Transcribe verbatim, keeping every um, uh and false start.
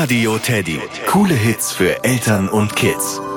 Radio Teddy. Coole Hits für Eltern und Kids.